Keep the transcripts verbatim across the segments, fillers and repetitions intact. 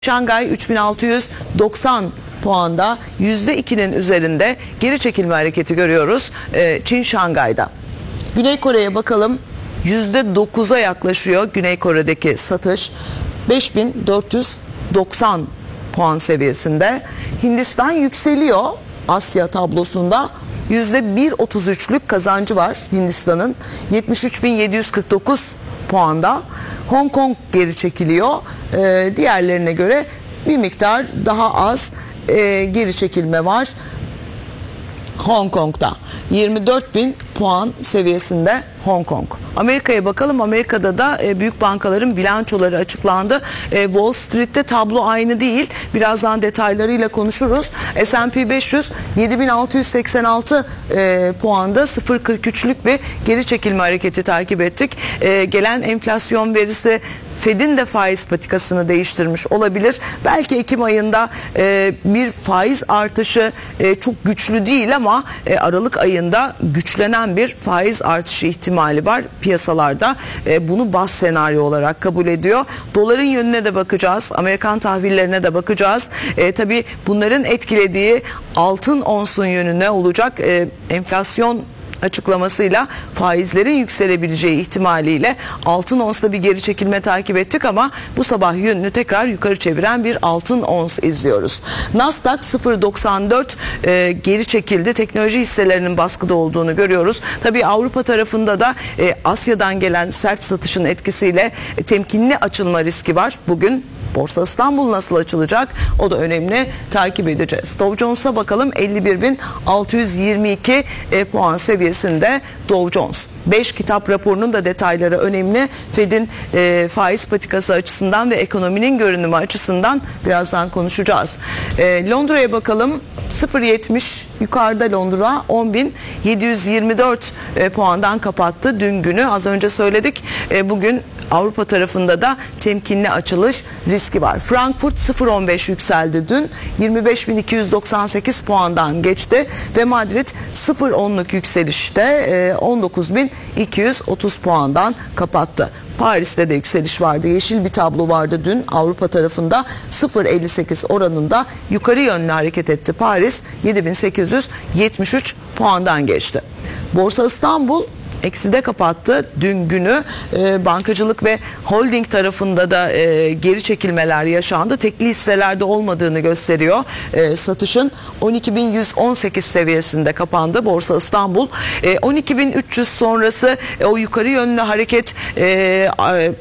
Şangay üç bin altı yüz doksan puanda yüzde ikinin üzerinde geri çekilme hareketi görüyoruz ee, Çin Şangay'da. Güney Kore'ye bakalım, yüzde dokuza yaklaşıyor Güney Kore'deki satış, beş bin dört yüz doksan puan seviyesinde. Hindistan yükseliyor Asya tablosunda, yüzde bir virgül otuz üçlük kazancı var Hindistan'ın, yetmiş üç bin yedi yüz kırk dokuz puanda. Hong Kong geri çekiliyor. Ee, diğerlerine göre bir miktar daha az e, geri çekilme var Hong Kong'da. yirmi dört bin puan seviyesinde Hong Kong. Amerika'ya bakalım. Amerika'da da e, büyük bankaların bilançoları açıklandı. E, Wall Street'te tablo aynı değil. Birazdan detaylarıyla konuşuruz. S and P beş yüz yedi bin altı yüz seksen altı e, puanda sıfır virgül kırk üçlük bir geri çekilme hareketi takip ettik. E, gelen enflasyon verisi Fed'in de faiz patikasını değiştirmiş olabilir. Belki Ekim ayında e, bir faiz artışı e, çok güçlü değil ama e, Aralık ayında güçlenen bir faiz artışı ihtimali var piyasalarda. E, bunu baz senaryo olarak kabul ediyor. Doların yönüne de bakacağız. Amerikan tahvillerine de bakacağız. E, tabii bunların etkilediği altın onsun yönüne olacak. E, enflasyon açıklamasıyla faizlerin yükselebileceği ihtimaliyle altın onsla bir geri çekilme takip ettik ama bu sabah yönünü tekrar yukarı çeviren bir altın ons izliyoruz. Nasdaq sıfır virgül doksan dört e, geri çekildi. Teknoloji hisselerinin baskıda olduğunu görüyoruz. Tabii Avrupa tarafında da e, Asya'dan gelen sert satışın etkisiyle e, temkinli açılma riski var. Bugün Borsa İstanbul nasıl açılacak? O da önemli. Takip edeceğiz. Dow Jones'a bakalım. elli bir bin altı yüz yirmi iki e, puan seviyesinde Dow Jones. beş kitap raporunun da detayları önemli. Fed'in e, faiz patikası açısından ve ekonominin görünümü açısından birazdan konuşacağız. E, Londra'ya bakalım. sıfır virgül yetmiş yukarıda Londra, on bin yedi yüz yirmi dört e, puandan kapattı dün günü. Az önce söyledik. E, bugün Avrupa tarafında da temkinli açılış riski var. Frankfurt sıfır virgül on beş yükseldi dün. yirmi beş bin iki yüz doksan sekiz puandan geçti ve Madrid sıfır virgül onluk yükselişte on dokuz bin iki yüz otuz puandan kapattı. Paris'te de yükseliş vardı. Yeşil bir tablo vardı dün Avrupa tarafında. sıfır virgül elli sekiz oranında yukarı yönlü hareket etti Paris. yedi bin sekiz yüz yetmiş üç puandan geçti. Borsa İstanbul ekside kapattı dün günü. E, bankacılık ve holding tarafında da e, geri çekilmeler yaşandı. Tekli hisselerde olmadığını gösteriyor. E, satışın on iki bin yüz on sekiz seviyesinde kapandı Borsa İstanbul. E, on iki bin üç yüz sonrası e, o yukarı yönlü hareket e, e,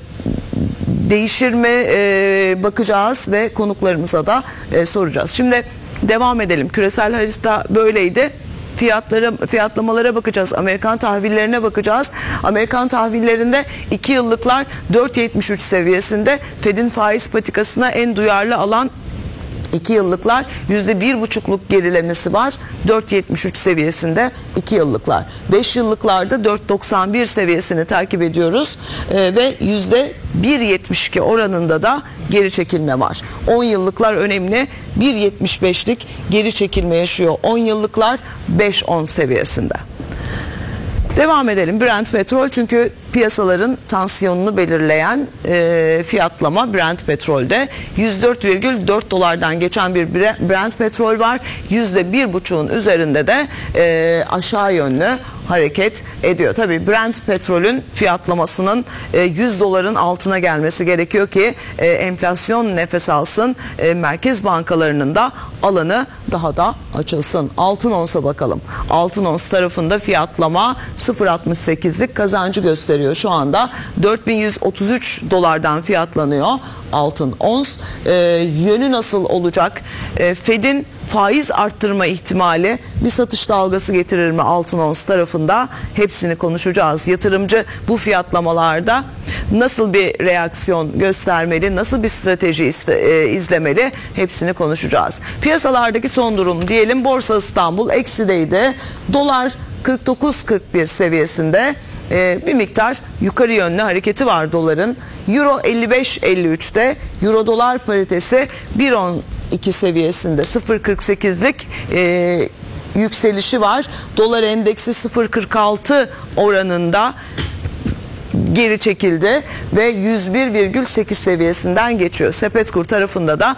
değişir mi e, bakacağız ve konuklarımıza da e, soracağız. Şimdi devam edelim. Küresel harita böyleydi. Fiyatlara, fiyatlamalara bakacağız. Amerikan tahvillerine bakacağız. Amerikan tahvillerinde iki yıllıklar dört virgül yetmiş üç seviyesinde. Fed'in faiz patikasına en duyarlı alan iki yıllıklar yüzde bir buçukluk gerilemesi var. dört virgül yetmiş üç seviyesinde iki yıllıklar. beş yıllıklarda dört virgül doksan bir seviyesini takip ediyoruz ee, ve yüzde bir virgül yetmiş iki oranında da geri çekilme var. on yıllıklar önemli. bir virgül yetmiş beşlik geri çekilme yaşıyor. on yıllıklar beş virgül on seviyesinde. Devam edelim. Brent petrol, çünkü piyasaların tansiyonunu belirleyen e, fiyatlama Brent petrolde. yüz dört virgül dört dolardan geçen bir Brent petrol var. yüzde bir buçuğun üzerinde de e, aşağı yönlü hareket ediyor. Tabii Brent petrolün fiyatlamasının e, yüz doların altına gelmesi gerekiyor ki e, enflasyon nefes alsın. E, merkez bankalarının da alanı daha da açılsın. Altın onsa bakalım. Altın ons tarafında fiyatlama sıfır virgül altmış sekizlik kazancı gösteriyor şu anda. dört bin yüz otuz üç dolardan fiyatlanıyor altın ons. E, yönü nasıl olacak? E, Fed'in faiz arttırma ihtimali bir satış dalgası getirir mi altın ons tarafında? Hepsini konuşacağız. Yatırımcı bu fiyatlamalarda nasıl bir reaksiyon göstermeli, nasıl bir strateji izlemeli? Hepsini konuşacağız. Piyasalardaki son durum diyelim. Borsa İstanbul eksideydi. Dolar kırk dokuz kırk bir seviyesinde. Ee, bir miktar yukarı yönlü hareketi var doların. Euro elli beş elli üçte. Euro dolar paritesi bir virgül on iki seviyesinde, sıfır virgül kırk sekizlik e, yükselişi var. Dolar endeksi sıfır virgül kırk altı oranında. geri çekildi ve yüz bir virgül sekiz seviyesinden geçiyor. Sepetkur tarafında da